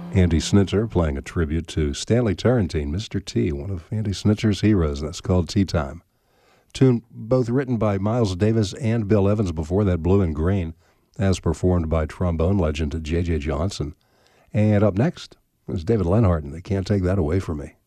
Andy Snitzer playing a tribute to Stanley Turrentine, Mr. T, one of Andy Snitzer's heroes, and that's called Tea Time. Tune both written by Miles Davis and Bill Evans, before that Blue and Green, as performed by trombone legend J.J. Johnson. And up next is David Lenhart, and they can't take that away from me.